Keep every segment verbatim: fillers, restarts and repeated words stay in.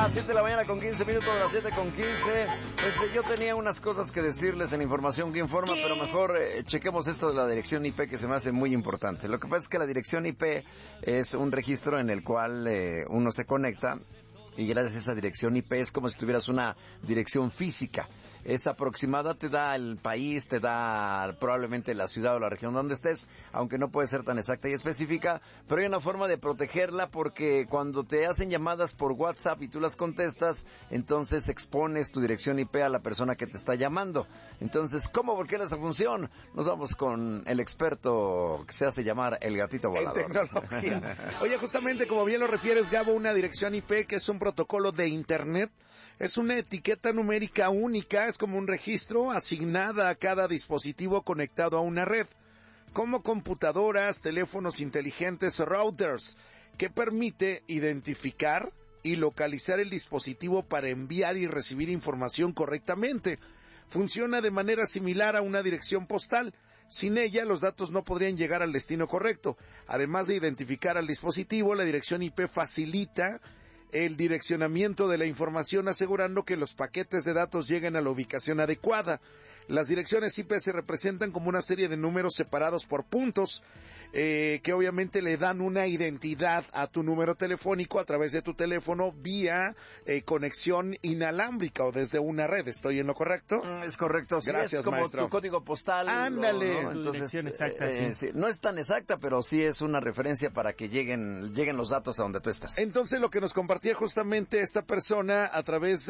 las siete de la mañana con quince minutos, a las siete con quince. Pues yo tenía unas cosas que decirles en Información que Informa, ¿Qué? pero mejor eh, chequemos esto de la dirección I P, que se me hace muy importante. Lo que pasa es que la dirección I P es un registro en el cual eh, uno se conecta, y gracias a esa dirección I P es como si tuvieras una dirección física. Es aproximada, te da el país, te da probablemente la ciudad o la región donde estés, aunque no puede ser tan exacta y específica, pero hay una forma de protegerla, porque cuando te hacen llamadas por WhatsApp y tú las contestas, entonces expones tu dirección I P a la persona que te está llamando. Entonces, ¿cómo bloquear esa función? Nos vamos con el experto que se hace llamar el gatito volador. En tecnología. Oye, justamente como bien lo refieres, Gabo, una dirección I P que es un protocolo de Internet. Es una etiqueta numérica única, es como un registro asignada a cada dispositivo conectado a una red, como computadoras, teléfonos inteligentes o routers, que permite identificar y localizar el dispositivo para enviar y recibir información correctamente. Funciona de manera similar a una dirección postal. Sin ella, los datos no podrían llegar al destino correcto. Además de identificar al dispositivo, la dirección I P facilita el direccionamiento de la información, asegurando que los paquetes de datos lleguen a la ubicación adecuada. Las direcciones I P se representan como una serie de números separados por puntos, eh, que obviamente le dan una identidad a tu número telefónico a través de tu teléfono vía eh, conexión inalámbrica o desde una red. ¿Estoy en lo correcto? Mm, es correcto. Sí, Gracias, es como maestro. Tu código postal. Ándale. ¿no? Entonces, exacta, eh, sí. sí, no es tan exacta, pero sí es una referencia para que lleguen, lleguen los datos a donde tú estás. Entonces, lo que nos compartía justamente esta persona a través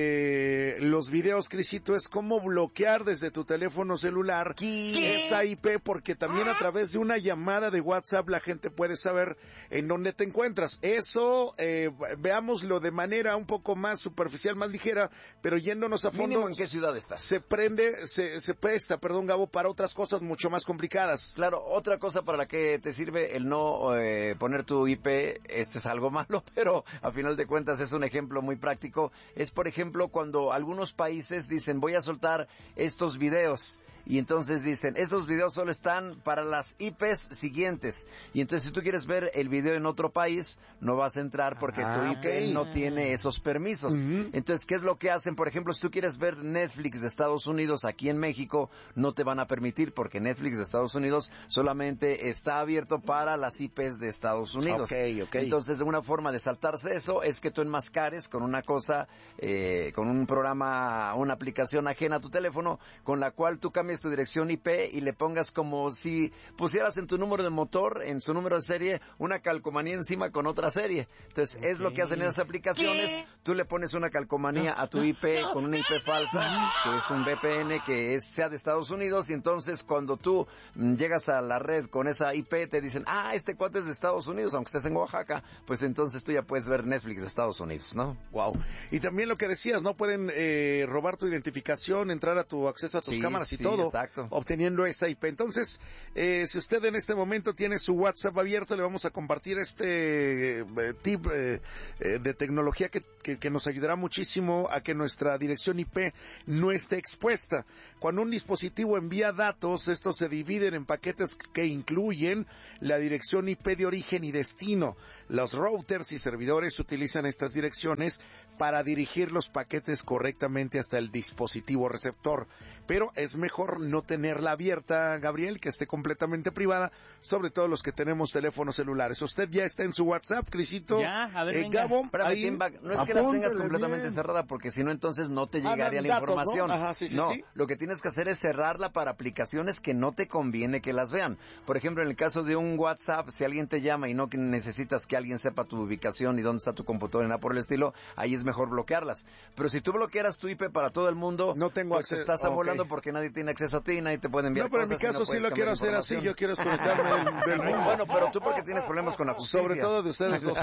de los videos, Crisito, es cómo bloquear desde tu teléfono celular ¿Qué? esa I P, porque también a través de una llamada de WhatsApp la gente puede saber en dónde te encuentras. Eso, eh, veámoslo de manera un poco más superficial, más ligera, pero yéndonos a fondo. Mínimo, ¿en qué ciudad estás? Se prende, se, se presta, perdón, Gabo, para otras cosas mucho más complicadas. Claro, otra cosa para la que te sirve el no eh, poner tu I P, este es algo malo, pero a final de cuentas es un ejemplo muy práctico. Es, por ejemplo, cuando algunos países dicen, voy a soltar estos videos, y entonces dicen, esos videos solo están para las I Pes siguientes, y entonces si tú quieres ver el video en otro país, no vas a entrar porque ah, tu I P okay. no tiene esos permisos. Uh-huh. Entonces, ¿qué es lo que hacen? Por ejemplo, si tú quieres ver Netflix de Estados Unidos aquí en México, no te van a permitir, porque Netflix de Estados Unidos solamente está abierto para las I Pes de Estados Unidos. Okay, okay. Entonces, una forma de saltarse eso es que tú enmascares con una cosa, eh, con un programa, una aplicación ajena a tu teléfono, con la cual tú cambies tu dirección I P y le pongas como si pusieras en tu número de motor, en su número de serie, una calcomanía encima con otra serie. Entonces, okay. es lo que hacen esas aplicaciones. ¿Qué? Tú le pones una calcomanía a tu I P con una I P falsa, que es un V P N que es, sea de Estados Unidos, y entonces cuando tú llegas a la red con esa I P, te dicen, ah, este cuate es de Estados Unidos, aunque estés en Oaxaca, pues entonces tú ya puedes ver Netflix de Estados Unidos, ¿no? Wow. Y también lo que decías, no pueden eh, robar tu identificación, entrar a tu acceso a tus sí, cámaras y sí, todo, exacto. obteniendo esa I P. Entonces, eh, si usted en este momento tiene su WhatsApp abierto, le vamos a compartir este eh, tip eh, eh, de tecnología que, que, que nos ayudará muchísimo a que nuestra dirección I P no esté expuesta. Cuando un dispositivo envía datos, estos se dividen en paquetes que incluyen la dirección I P de origen y destino. Los routers y servidores utilizan estas direcciones para dirigir los paquetes correctamente hasta el dispositivo receptor. Pero es mejor no tenerla abierta, Gabriel, que esté completamente privada, sobre todo los que tenemos teléfonos celulares. Usted ya está en su WhatsApp, Crisito. Ya, a ver, eh, venga. Gabo, ahí, Timba, no es que la tengas completamente bien. cerrada, porque si no, entonces no te Ah, llegaría no, la datos, información. ¿no? Ajá, sí, sí, no, sí. Lo que tienes que hacer es cerrarla para aplicaciones que no te conviene que las vean. Por ejemplo, en el caso de un WhatsApp, si alguien te llama y no que necesitas que alguien sepa tu ubicación y dónde está tu computadora y nada por el estilo, ahí es mejor bloquearlas. Pero si tú bloquearas tu I P para todo el mundo, no tengo pues acceso. estás amolando Okay. porque nadie tiene acceso a ti, nadie te puede enviar No, pero cosas. en mi caso no sí lo quiero hacer así, yo quiero desconectarme del, del mundo. Bueno, pero tú porque tienes problemas con la justicia. Sobre todo de ustedes dos.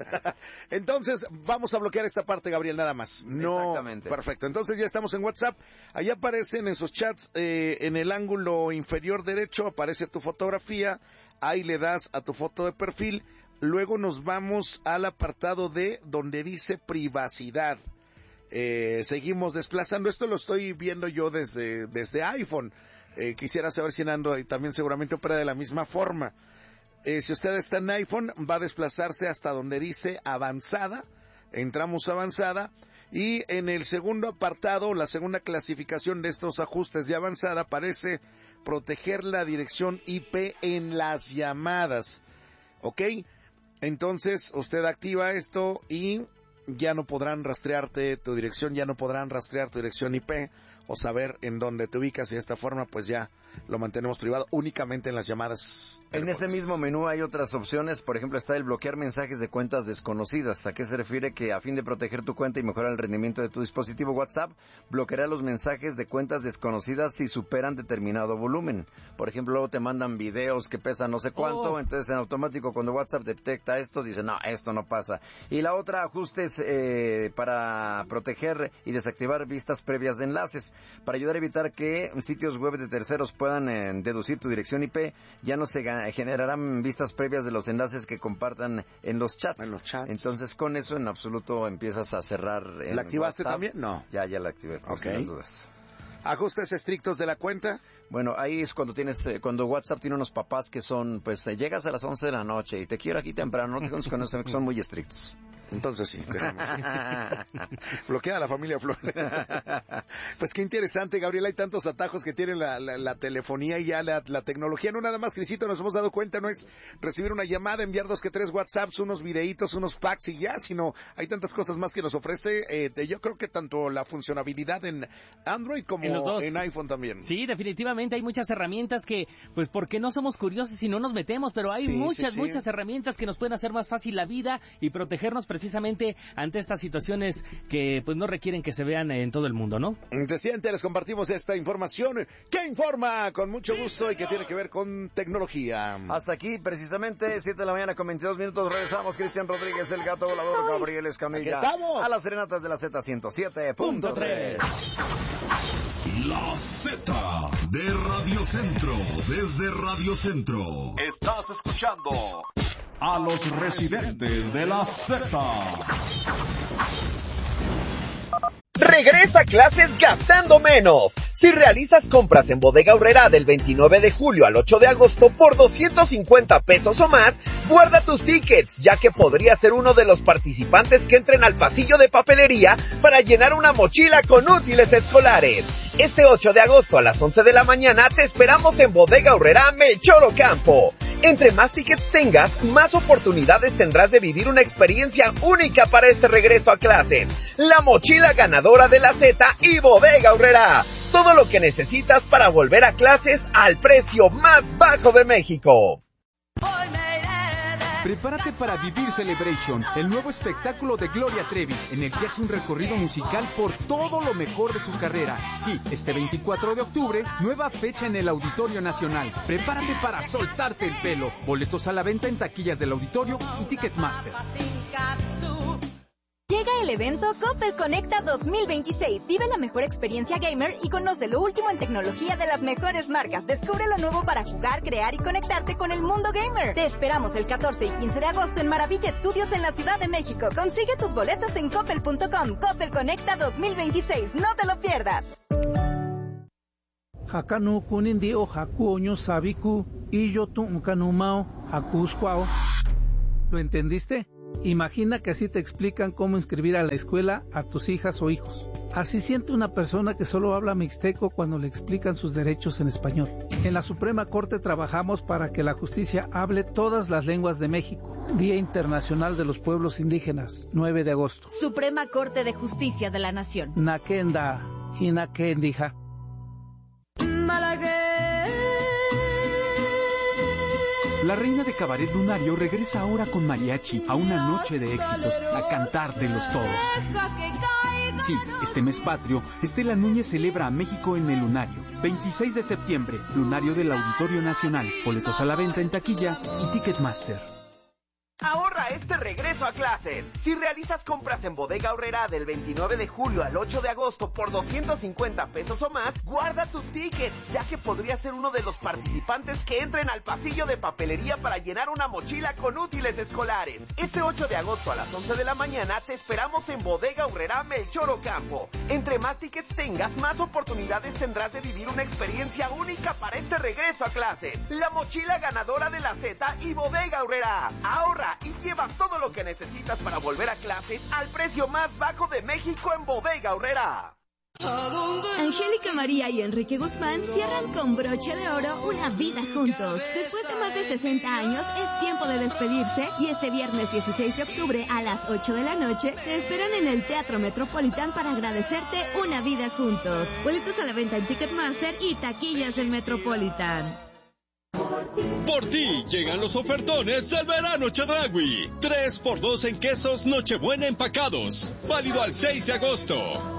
Entonces, vamos a bloquear esta parte, Gabriel, nada más. No, exactamente. Perfecto. Entonces ya estamos en WhatsApp. Ahí aparecen en sus chats, eh, en el ángulo inferior derecho, aparece tu fotografía. Ahí le das a tu foto de perfil. Luego nos vamos al apartado de donde dice privacidad. Eh, seguimos desplazando. Esto lo estoy viendo yo desde, desde iPhone. Eh, quisiera saber si en Android también seguramente opera de la misma forma. Eh, si usted está en iPhone, va a desplazarse hasta donde dice avanzada. entramos a avanzada. Y en el segundo apartado, la segunda clasificación de estos ajustes de avanzada, aparece proteger la dirección I P en las llamadas. ¿Ok? Entonces, usted activa esto y ya no podrán rastrearte tu dirección, ya no podrán rastrear tu dirección I P o saber en dónde te ubicas, y de esta forma pues ya lo mantenemos privado únicamente en las llamadas. En ese mismo menú hay otras opciones, por ejemplo está el bloquear mensajes de cuentas desconocidas. ¿A qué se refiere? Que a fin de proteger tu cuenta y mejorar el rendimiento de tu dispositivo, WhatsApp bloqueará los mensajes de cuentas desconocidas si superan determinado volumen. Por ejemplo, luego te mandan videos que pesan no sé cuánto, oh. entonces en automático cuando WhatsApp detecta esto, dice no, esto no pasa. Y la otra ajuste es eh, para proteger y desactivar vistas previas de enlaces. Para ayudar a evitar que sitios web de terceros puedan eh, deducir tu dirección I P, ya no se generarán vistas previas de los enlaces que compartan en los chats. En los chats. Entonces con eso en absoluto empiezas a cerrar. ¿La activaste WhatsApp. También? No. Ya, ya la activé, por okay. si las dudas. ¿Ajustes estrictos de la cuenta? Bueno, ahí es cuando tienes, eh, cuando WhatsApp tiene unos papás que son, pues eh, llegas a las once de la noche y te quiero aquí temprano, no te conozco con eso, que son muy estrictos. Entonces sí, bloquea a la familia Flores. Pues qué interesante, Gabriel, hay tantos atajos que tiene la, la, la telefonía y ya la, la tecnología. No nada más, Crisito, nos hemos dado cuenta, no es recibir una llamada, enviar dos que tres WhatsApps, unos videitos, unos packs y ya, sino hay tantas cosas más que nos ofrece. Eh, yo creo que tanto la funcionalidad en Android como en, en iPhone también. Sí, definitivamente hay muchas herramientas que, pues porque no somos curiosos y no nos metemos, pero hay sí, muchas, sí, sí. muchas herramientas que nos pueden hacer más fácil la vida y protegernos precisamente precisamente ante estas situaciones que pues no requieren que se vean en todo el mundo, ¿no? Reciente les compartimos esta información que informa con mucho gusto y que tiene que ver con tecnología. Hasta aquí precisamente siete de la mañana con veintidós minutos, regresamos. Cristian Rodríguez, el gato volador, Gabriel Escamilla. Aquí estamos. A las serenatas de la Z ciento siete punto tres. La Z de Radio Centro, desde Radio Centro. Estás escuchando a los residentes de la Z. Regresa a clases gastando menos. Si realizas compras en Bodega Aurrerá del veintinueve de julio al ocho de agosto por doscientos cincuenta pesos o más, guarda tus tickets, ya que podría ser uno de los participantes que entren al pasillo de papelería para llenar una mochila con útiles escolares. Este ocho de agosto a las once de la mañana te esperamos en Bodega Aurrerá, Melchor Ocampo. Entre más tickets tengas, más oportunidades tendrás de vivir una experiencia única para este regreso a clases. La mochila ganadora de la Z y Bodega Aurrerá. Todo lo que necesitas para volver a clases al precio más bajo de México. Prepárate para vivir Celebration, el nuevo espectáculo de Gloria Trevi, en el que hace un recorrido musical por todo lo mejor de su carrera. Sí, este veinticuatro de octubre, nueva fecha en el Auditorio Nacional. Prepárate para soltarte el pelo. Boletos a la venta en taquillas del Auditorio y Ticketmaster. Llega el evento Coppel Conecta dos mil veintiséis. Vive la mejor experiencia gamer y conoce lo último en tecnología de las mejores marcas. Descubre lo nuevo para jugar, crear y conectarte con el mundo gamer. Te esperamos el catorce y quince de agosto en Maravilla Studios en la Ciudad de México. Consigue tus boletos en coppel punto com. Coppel Conecta dos mil veintiséis. No te lo pierdas. Hakanu kunindi o haku oño sabiku y yo tu unkanumao hakuskwao. ¿Lo entendiste? Imagina que así te explican cómo inscribir a la escuela a tus hijas o hijos. Así siente una persona que solo habla mixteco cuando le explican sus derechos en español. En la Suprema Corte trabajamos para que la justicia hable todas las lenguas de México. Día Internacional de los Pueblos Indígenas, nueve de agosto. Suprema Corte de Justicia de la Nación. Nakenda, Hinakendija. La reina de cabaret lunario regresa ahora con mariachi a una noche de éxitos, a cantar de los toros. Sí, este mes patrio, Estela Núñez celebra a México en el Lunario. veintiséis de septiembre, Lunario del Auditorio Nacional. Boletos a la venta en taquilla y Ticketmaster. Ahorra este regreso a clases. Si realizas compras en Bodega Aurrerá del veintinueve de julio al ocho de agosto por doscientos cincuenta pesos o más, guarda tus tickets, ya que podría ser uno de los participantes que entren al pasillo de papelería para llenar una mochila con útiles escolares. Este ocho de agosto a las once de la mañana te esperamos en Bodega Aurrerá, Melchor Ocampo. Entre más tickets tengas, más oportunidades tendrás de vivir una experiencia única para este regreso a clases. La mochila ganadora de la Z y Bodega Aurrerá. Ahorra y lleva Lleva todo lo que necesitas para volver a clases al precio más bajo de México en Bodega Aurrera. Angélica María y Enrique Guzmán cierran con broche de oro una vida juntos. Después de más de sesenta años, es tiempo de despedirse y este viernes dieciséis de octubre a las ocho de la noche te esperan en el Teatro Metropolitan para agradecerte una vida juntos. Boletos a la venta en Ticketmaster y taquillas del Metropolitan. Por ti llegan los ofertones del verano Chedraui. tres por dos en quesos Nochebuena empacados. Válido al seis de agosto.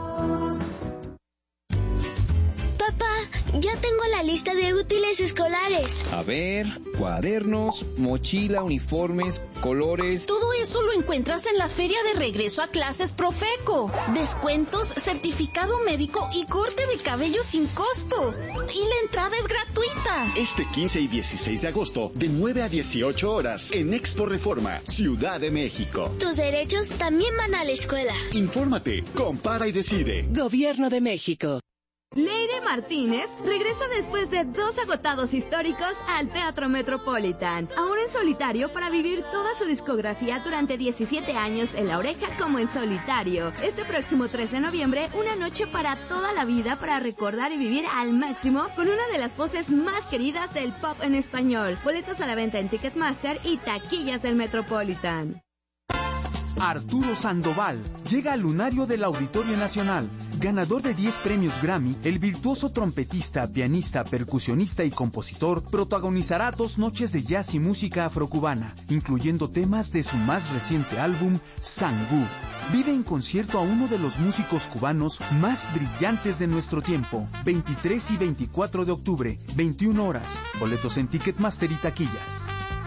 Papá, ya tengo la lista de útiles escolares. A ver, cuadernos, mochila, uniformes, colores. Todo eso lo encuentras en la feria de regreso a clases Profeco. Descuentos, certificado médico y corte de cabello sin costo. Y la entrada es gratuita. Este quince y dieciséis de agosto, de nueve a dieciocho horas, en Expo Reforma, Ciudad de México. Tus derechos también van a la escuela. Infórmate, compara y decide. Gobierno de México. Leire Martínez regresa después de dos agotados históricos al Teatro Metropolitan, ahora en solitario para vivir toda su discografía durante diecisiete años en La Oreja como en solitario. Este próximo tres de noviembre, una noche para toda la vida para recordar y vivir al máximo con una de las voces más queridas del pop en español. Boletos a la venta en Ticketmaster y taquillas del Metropolitan. Arturo Sandoval llega al lunario del Auditorio Nacional. Ganador de diez premios Grammy, el virtuoso trompetista, pianista, percusionista y compositor protagonizará dos noches de jazz y música afrocubana, incluyendo temas de su más reciente álbum, Sangú. Vive en concierto a uno de los músicos cubanos más brillantes de nuestro tiempo. veintitrés y veinticuatro de octubre, veintiuna horas. Boletos en Ticketmaster y taquillas.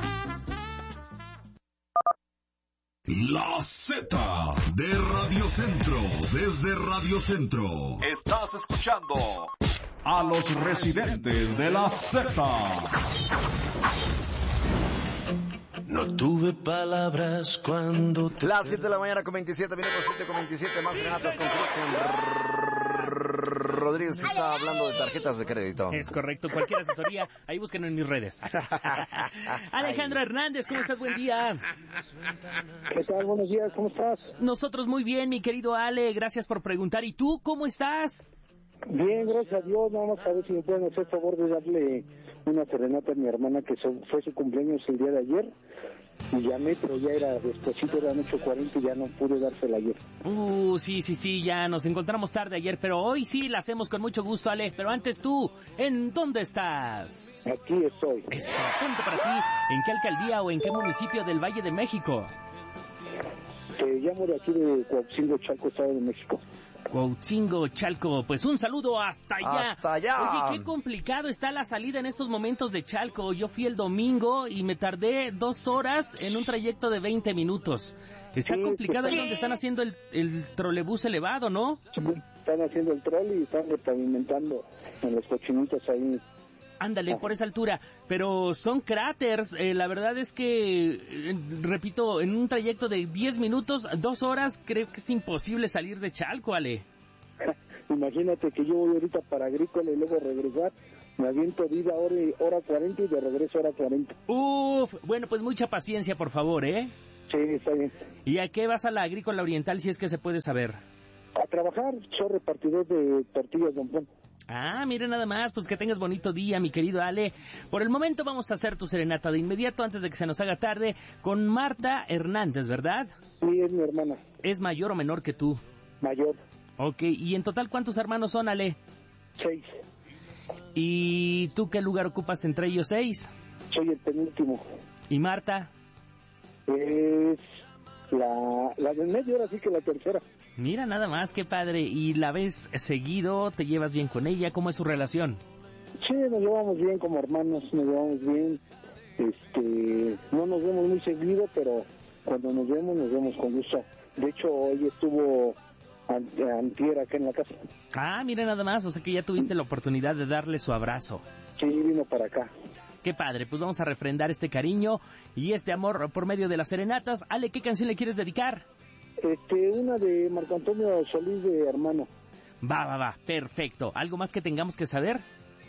La Z de Radio Centro, desde Radio Centro. Estás escuchando a los residentes de la Z. No tuve palabras cuando te... Las siete de la mañana con veintisiete minutos, siete con veintisiete, más serenatas con Cristian Rodríguez, que está hablando de tarjetas de crédito. Es correcto, cualquier asesoría, ahí búsquenlo en mis redes. Alejandro Hernández, ¿cómo estás? Buen día. ¿Qué tal? Buenos días, ¿cómo estás? Nosotros muy bien, mi querido Ale, gracias por preguntar. ¿Y tú cómo estás? Bien, gracias a Dios. Nada más a ver si me pueden hacer favor de darle una serenata a mi hermana, que fue su cumpleaños el día de ayer. Y llamé, pero ya era despuesito, eran ocho cuarenta y ya no pude dársela ayer. Uh, sí, sí, sí, ya nos encontramos tarde ayer, pero hoy sí la hacemos con mucho gusto, Ale. Pero antes tú, ¿en dónde estás? Aquí estoy. Exactamente para ti. ¿En qué alcaldía o en qué municipio del Valle de México? Te llamo de aquí de Cuauhtzingo, Chalco, Estado de México. Cuauhtzingo, Chalco, pues un saludo hasta allá. Hasta allá. Oye, qué complicado está la salida en estos momentos de Chalco. Yo fui el domingo y me tardé dos horas en un trayecto de veinte minutos. Está sí, complicado ahí donde están haciendo el, el trolebús elevado, ¿no? Sí, están haciendo el trole y están repavimentando en los cochinitos ahí. Ándale, por esa altura, pero son cráteres, eh, la verdad es que, eh, repito, en un trayecto de diez minutos, dos horas, creo que es imposible salir de Chalco, Ale. Imagínate que yo voy ahorita para Agrícola y luego regresar, me aviento vida hora, hora cuarenta y de regreso hora cuarenta. Uf, bueno, pues mucha paciencia, por favor, ¿eh? Sí, está bien. ¿Y a qué vas a la Agrícola Oriental, si es que se puede saber? A trabajar, soy repartidor de tortillas, don Juan. Ah, mire nada más, pues que tengas bonito día, mi querido Ale. Por el momento vamos a hacer tu serenata de inmediato, antes de que se nos haga tarde, con Marta Hernández, ¿verdad? Sí, es mi hermana. ¿Es mayor o menor que tú? Mayor. Ok, ¿y en total cuántos hermanos son, Ale? Seis. ¿Y tú qué lugar ocupas entre ellos seis? Soy el penúltimo. ¿Y Marta? Es la, la del medio, ahora sí que la tercera. Mira, nada más, qué padre. ¿Y la ves seguido? ¿Te llevas bien con ella? ¿Cómo es su relación? Sí, nos llevamos bien como hermanos, nos llevamos bien. Este, no nos vemos muy seguido, pero cuando nos vemos, nos vemos con gusto. De hecho, hoy estuvo antier acá en la casa. Ah, mira nada más, o sea que ya tuviste la oportunidad de darle su abrazo. Sí, vino para acá. Qué padre, pues vamos a refrendar este cariño y este amor por medio de las serenatas. Ale, ¿qué canción le quieres dedicar? Este, una de Marco Antonio Solís de Hermano. Va, va, va, perfecto. ¿Algo más que tengamos que saber?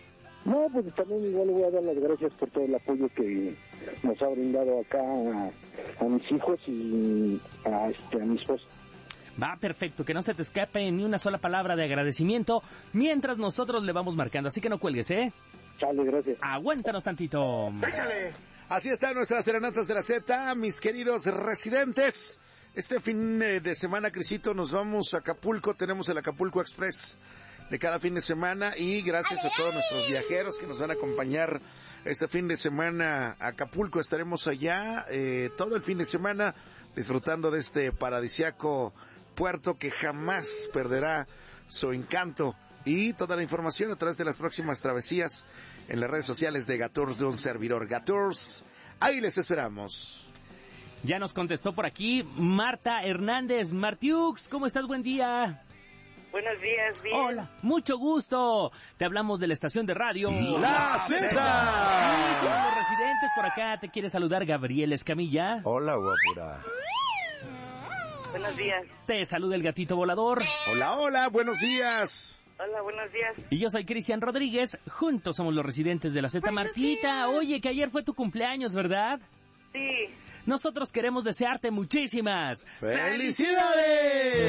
No, pues también igual le voy a dar las gracias por todo el apoyo que nos ha brindado acá a, a mis hijos y a, este, a mi esposa. Va, perfecto, que no se te escape ni una sola palabra de agradecimiento mientras nosotros le vamos marcando, así que no cuelgues, ¿eh? Chale, gracias. Aguántanos tantito. Échale. Así están nuestras serenatas de la Z, mis queridos residentes. Este fin de semana, Crisito, nos vamos a Acapulco, tenemos el Acapulco Express de cada fin de semana y gracias a todos nuestros viajeros que nos van a acompañar este fin de semana a Acapulco. Estaremos allá eh, todo el fin de semana disfrutando de este paradisiaco puerto que jamás perderá su encanto. Y toda la información a través de las próximas travesías en las redes sociales de Gators, de un servidor Gators. Ahí les esperamos. Ya nos contestó por aquí Marta Hernández. Martiux, ¿cómo estás? Buen día. Buenos días, bien. Hola, mucho gusto. Te hablamos de la estación de radio La Z. Sí, somos los residentes por acá. Te quiere saludar Gabriel Escamilla. Hola, guapura. Buenos días. Te saluda el gatito volador. Hola, hola, buenos días. Hola, buenos días. Y yo soy Cristian Rodríguez. Juntos somos los residentes de la Z. Martita, oye, que ayer fue tu cumpleaños, ¿verdad? Sí. Nosotros queremos desearte muchísimas ¡felicidades!